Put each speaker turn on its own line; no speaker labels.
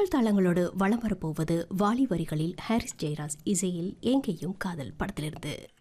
புதிய தளங்களோடு வலம் வரப்போவது வாலி வரிகளில் ஹாரிஸ் ஜெயராஜ் இசையில் எங்கேயும் காதல் படத்திலிருந்து.